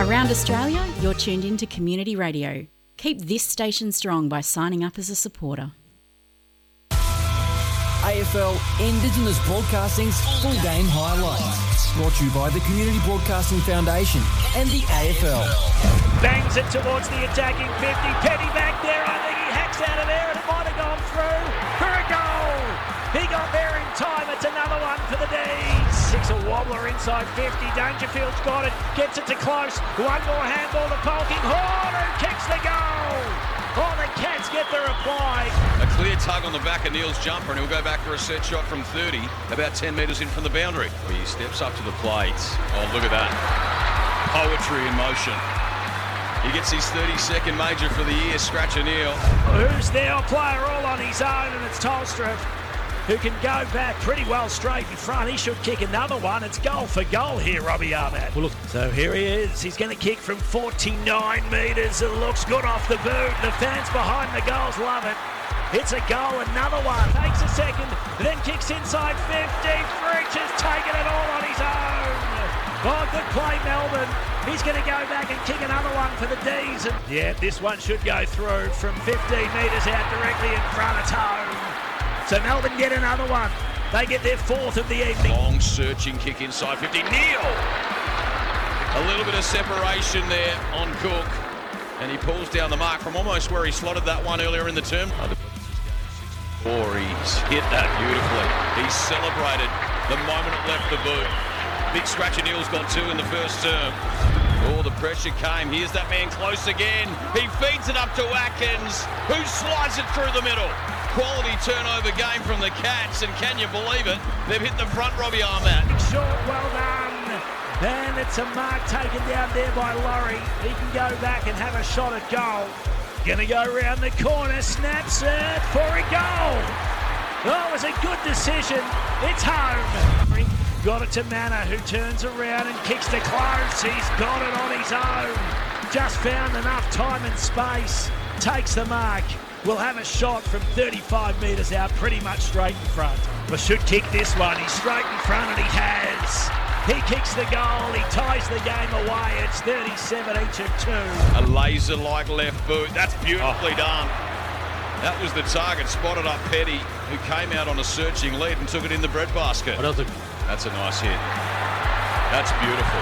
Around Australia, you're tuned in to Community Radio. Keep this station strong by signing up as a supporter. AFL Indigenous Broadcasting's Full Game Highlights. Brought to you by the Community Broadcasting Foundation and the AFL. Bangs it towards the attacking 50. Petty back there. I think he hacks out of there and it might have gone through for a goal. He got there in time. It's another one for the D's. Six a wobbler inside 50. Dangerfield's got it. Gets it to close. One more handball to Polkinghorne who kicks the goal. Oh, the Cats get the reply. A clear tug on the back of Neil's jumper and he'll go back for a set shot from 30, about 10 metres in from the boundary. He steps up to the plate. Oh, look at that. Poetry in motion. He gets his 32nd major for the year, Scratcher Neil. Who's there? A player all on his own, and it's Tolstrup who can go back pretty well straight in front. He should kick another one. It's goal for goal here, Robbie Armat. Well, look. So here he is. He's going to kick from 49 metres. It looks good off the boot. The fans behind the goals love it. It's a goal, another one. Takes a second, then kicks inside 50. Fritsch has taken it all on his own. Oh, good play, Melbourne. He's going to go back and kick another one for the D's. And yeah, this one should go through from 15 metres out directly in front. It's home. So Melbourne get another one. They get their fourth of the evening. Long searching kick inside 50. Neil! A little bit of separation there on Cook. And he pulls down the mark from almost where he slotted that one earlier in the term. He's hit that beautifully. He celebrated the moment it left the boot. Big Scratcher Neil's got two in the first term. Oh, the pressure came. Here's that man close again. He feeds it up to Watkins, who slides it through the middle. Quality turnover game from the Cats, and can you believe it? They've hit the front, Robbie Armat. Short, well done. And it's a mark taken down there by Laurie. He can go back and have a shot at goal. Gonna go round the corner, snaps it for a goal. Oh, it was a good decision. It's home. Got it to Manor, who turns around and kicks to close. He's got it on his own. Just found enough time and space. Takes the mark. Will have a shot from 35 metres out, pretty much straight in front. But should kick this one. He's straight in front and he has. He kicks the goal. He ties the game away. It's 37 each of two. A laser-like left boot. That's beautifully done. That was the target. Spotted up Petty, who came out on a searching lead and took it in the breadbasket. That's a nice hit. That's beautiful.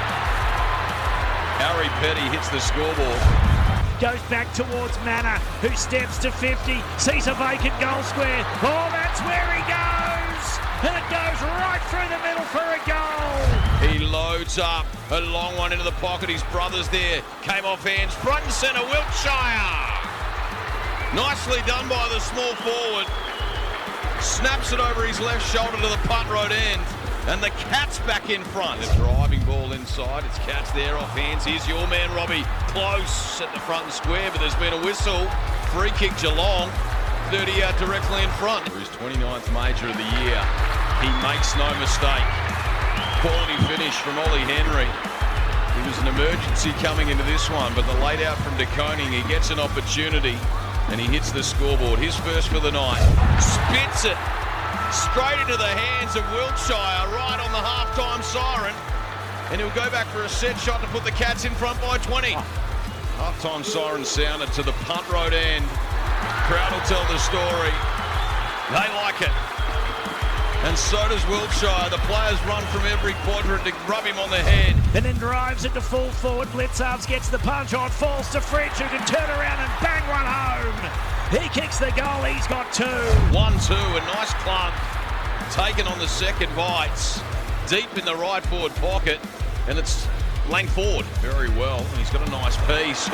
Harry Petty hits the scoreboard. Goes back towards Manor, who steps to 50, sees a vacant goal square. Oh, that's where he goes! And it goes right through the middle for a goal. He loads up a long one into the pocket. His brother's there. Came off hands. Front and centre, Wiltshire. Nicely done by the small forward. Snaps it over his left shoulder to the punt road end. And the Cats back in front. A driving ball inside. It's Cats there off hands. Here's your man, Robbie. Close at the front and square, but there's been a whistle. Free kick Geelong. 30 out directly in front. For his 29th major of the year. He makes no mistake. Quality finish from Ollie Henry. It was an emergency coming into this one, but the laid out from De Koning, he gets an opportunity and he hits the scoreboard. His first for the night. Spits it straight into the hands of Wiltshire, right on the half-time siren. And he'll go back for a set shot to put the Cats in front by 20. Half-time siren sounded to the punt road end. Crowd will tell the story. They like it. And so does Wiltshire. The players run from every quadrant to rub him on the head. And then drives it to full forward. Blitzarves gets the punch on, falls to Fritsch, who can turn around and bang one home. He kicks the goal. He's got two. 1-2, a nice clunk. Taken on the second bites. Deep in the right forward pocket. And it's Langford very well. And he's got a nice piece.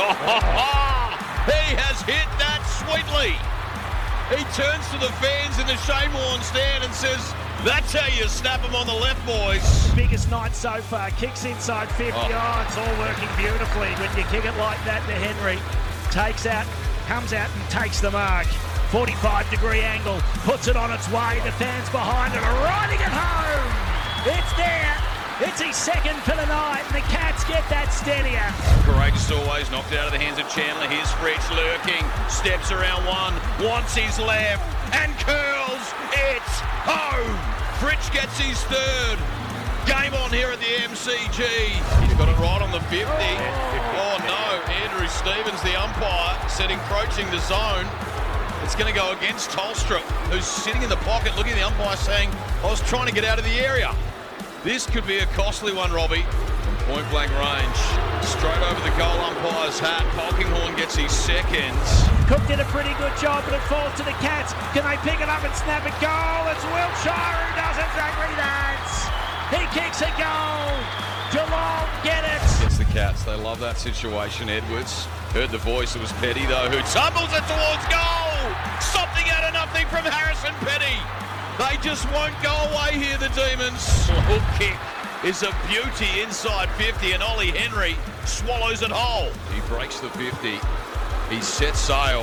He has hit that sweetly. He turns to the fans in the Shane Warne stand and says, that's how you snap them on the left, boys. Biggest night so far. Kicks inside 50. Oh, it's all working beautifully. When you kick it like that to Henry, takes out, comes out and takes the mark. 45-degree angle, puts it on its way. The fans behind it are riding it home. It's there. It's his second for the night, and the Cats get that steadier. Courageous always, knocked it out of the hands of Chandler. Here's Fritsch lurking, steps around one, wants his left, and curls. It's home. Fritsch gets his third. Game on here at the MCG. He's got it right on the 50. Oh no, Andrew Stevens, the umpire, said encroaching the zone. It's going to go against Tolstrup, who's sitting in the pocket looking at the umpire saying, I was trying to get out of the area. This could be a costly one, Robbie. From point blank range, straight over the goal umpire's hat. Polkinghorne gets his seconds. Cook did a pretty good job, but it falls to the Cats. Can they pick it up and snap a goal? It's Wiltshire who does exactly that. He kicks a goal. Geelong get it. It's the Cats. They love that situation. Edwards heard the voice. It was Petty, though, who tumbles it towards goal. Something out of nothing from Harrison Petty. They just won't go away here, the Demons. Hook kick is a beauty inside 50, and Ollie Henry swallows it whole. He breaks the 50. He sets sail.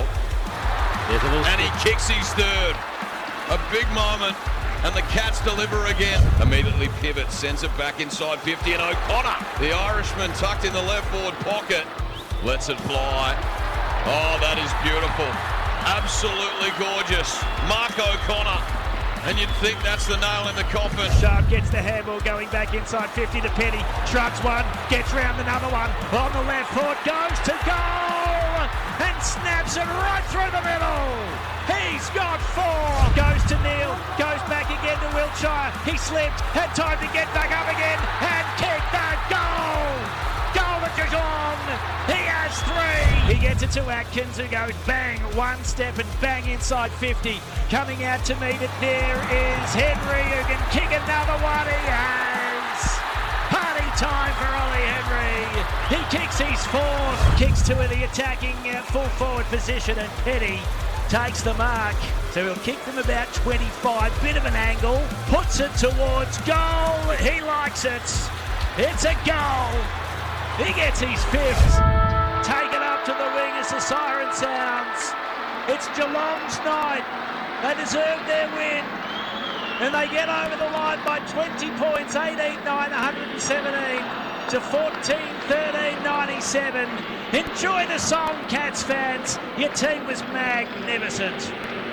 And he kicks his third. A big moment. And the Cats deliver again. Immediately pivots, sends it back inside 50, and O'Connor, the Irishman, tucked in the left forward pocket, lets it fly. Oh, that is beautiful. Absolutely gorgeous. Mark O'Connor. And you'd think that's the nail in the coffin. Sharp gets the handball going back inside 50 to Petty. Shrugs one, gets round another one. On the left foot, goes to goal! And snaps it right through the middle. He's got 4. Goes to Neil, goes back again to Wiltshire. He slipped, had time to get back up again, and kicked that goal! Goal to Geelong. He has 3. He gets it to Atkins, who goes bang, one step and bang inside 50. Coming out to meet it, there is Henry, who can kick another one. He has. Party time for Ollie Henry. He kicks his 4th. Kicks to the attacking full forward position, and Petty takes the mark. So he'll kick them about 25. Bit of an angle. Puts it towards goal. He likes it. It's a goal. He gets his 5th. Taken up to the wing as the siren sounds. It's Geelong's night. They deserve their win. And they get over the line by 20 points, 18-9, 117 to 14-13, 97. Enjoy the song, Cats fans. Your team was magnificent.